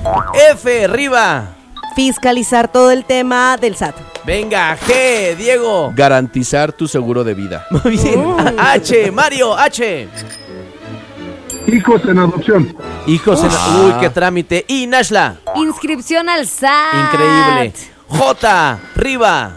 F, Riva. Fiscalizar todo el tema del SAT. Venga, G, Diego. Garantizar tu seguro de vida. Muy bien. H, Mario, H. Hijos en adopción. Hijos en... Uy, qué trámite. Y Nashla. Inscripción al SAT. Increíble. J, Riva.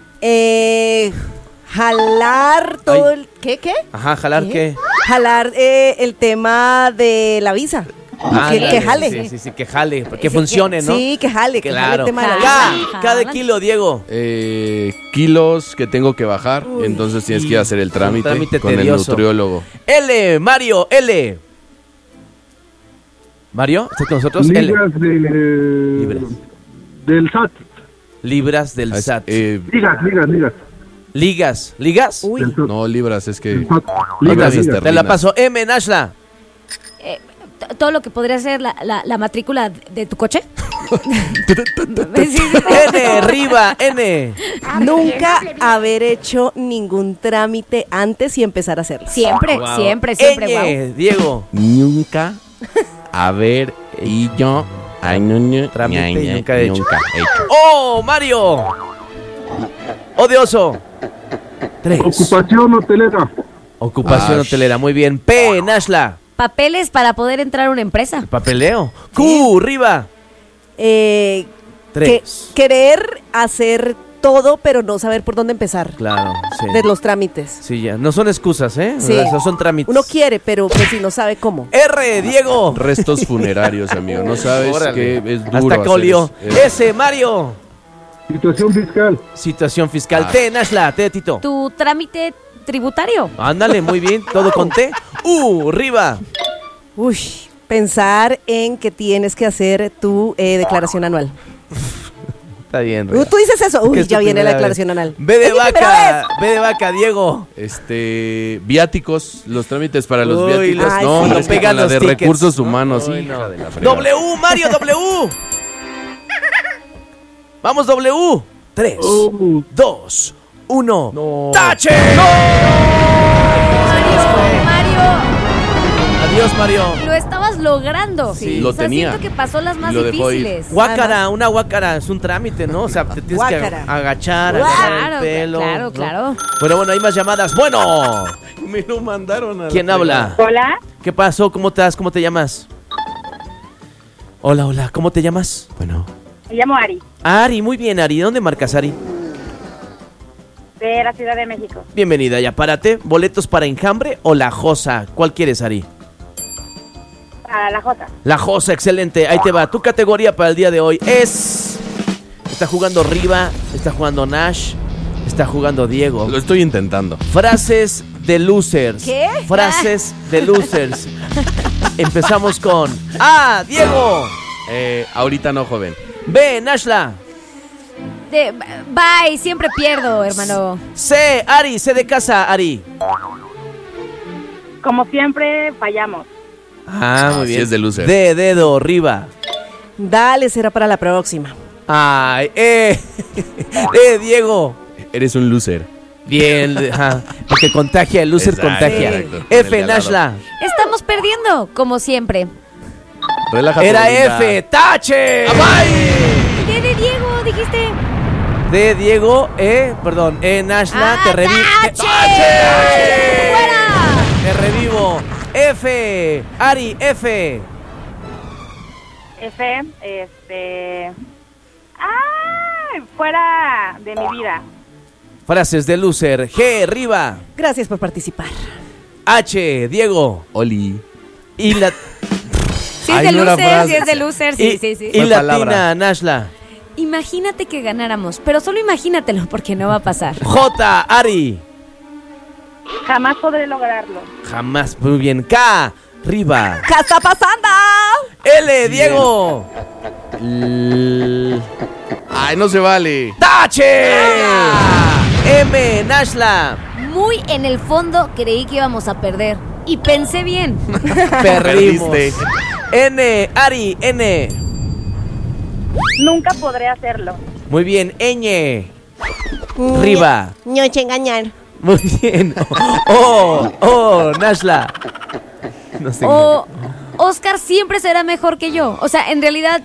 Jalar todo el... ¿Qué? Ajá, ¿jalar qué? Jalar el tema de la visa. Que jale. Sí, que jale, que funcione, ¿no? Sí, que jale Claro. el tema de la visa. K de kilo, Diego. Kilos que tengo que bajar. Entonces tienes que ir a hacer el trámite con tedioso. el nutriólogo. L, Mario, L. Mario, ¿estás con nosotros? Libras Libras. del SAT. Libras del SAT. ¿Ligas? Uy. No, libras, es que... Libras, esterlinas. te la paso. M, Nashla. Todo lo que podría ser la matrícula de tu coche. N, Riva, N. Nunca haber hecho ningún trámite antes y empezar a hacerlo. Siempre, Wow. siempre, Ñ, Diego. Nunca haber y yo... Ay, no. Trámite y nunca he hecho. Nunca he hecho. ¡Oh, Mario! Odioso. 3. Ocupación hotelera. Ocupación hotelera, muy bien. P, Nashla. Papeles para poder entrar a una empresa. Papeleo. Q, Riva. 3. Querer hacer todo, pero no saber por dónde empezar. Claro, sí. De los trámites. Sí, ya. No son excusas, ¿eh? Sí. Esos son trámites. Uno quiere, pero pues si no sabe cómo. R, Diego. Restos funerarios, amigo. No sabes Órale. que es duro. Hasta acá olió. hacer S, Mario. Situación fiscal. Situación fiscal. T, Nashla. T, Tito. Tu trámite tributario. Ándale, muy bien. Todo con T. Riva. Uy, pensar en que tienes que hacer tu declaración anual. Está bien, Riva. Tú dices eso. Uy, Es tu ya viene la primera declaración vez. anual. B de Es mi primera vaca. B de vaca, Diego. viáticos, los trámites para los Uy, viáticos. ay, No, sí. no, es que Pegan con la los de tickets. recursos humanos. Uy, hija no. de la fregada. W, Mario, W. Vamos, W. 3, 2, 1. No. ¡Tache! Mario, Adiós, Mario. lo estabas logrando. Sí. Lo O sea, tenía. siento que pasó las más Lo dejó ir. difíciles. Guácara, una guácara es un trámite, ¿no? O sea, te tienes que Guácara. agachar, agarrar el Claro, pelo. claro, ¿no? claro. Pero bueno, hay más llamadas. Bueno, Me lo mandaron a ¿quién habla? Hola, ¿Qué pasó? ¿Cómo estás? ¿Cómo te llamas? Hola, ¿cómo te llamas? Bueno. me llamo Ari, Ari, muy bien, Ari. ¿De dónde marcas, Ari? de la Ciudad de México. Bienvenida, ya párate. ¿Boletos para Enjambre o La Josa? ¿Cuál quieres, Ari? A la Jota. La Josa, excelente. Ahí te va. Tu categoría para el día de hoy es... Está jugando Riva, está jugando Nash, está jugando Diego. Lo estoy intentando. Frases de losers. ¿Qué? Frases de losers. Empezamos con A, Diego. Ahorita no, joven. B, Nashla. Bye, siempre pierdo, hermano. C, Ari, C de casa, Ari. Como siempre, fallamos. Ah, muy Así bien. es de loser. D, dedo, Riva. Dale, será para la próxima. Ay, Diego. Eres un loser. Bien, ajá. Porque contagia, el loser Exacto, contagia. exacto. Con el F, de al lado. Nashla. Estamos perdiendo, como siempre. Relájate. Era Belinda. F, tache. ¡Bye! ¿Qué de Diego dijiste? De Diego, perdón, Nashla, te revivo. ¡Fuera! Te revivo. F, Ari, F. F, fuera de mi vida. Frases de loser. G, Riva. Gracias por participar. H, Diego. Oli. Y la Sí es Ay, de no era loser, frase. sí es de loser, sí, sí, sí. Y Fue latina, palabra. Nashla. Imagínate que ganáramos, pero solo imagínatelo porque no va a pasar. J, Ari. Jamás podré lograrlo. Jamás. Muy bien. K, Riva. ¿Qué está pasando? L, Diego. Ay, no se vale. ¡Tache! M, Nashla. Muy en el fondo creí que íbamos a perder. Y pensé bien. Perdimos. Perdiste. N, Ari, N. Nunca podré hacerlo. Muy bien. Ñ. Riva. No te engañar. Muy bien. Nashla. No sé. O Oscar siempre será mejor que yo. O sea, en realidad